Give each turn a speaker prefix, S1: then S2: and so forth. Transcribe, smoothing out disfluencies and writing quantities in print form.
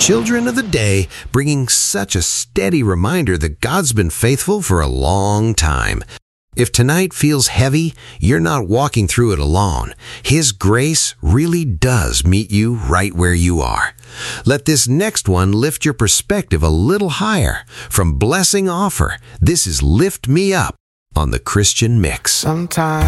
S1: children of the day, bringing such a steady reminder that God's been faithful for a long time. If tonight feels heavy, you're not walking through it alone. His grace really does meet you right where you are. Let this next one lift your perspective a little higher. From Blessing Offer, this is Lift Me Up on the Christian Mix.
S2: Sometimes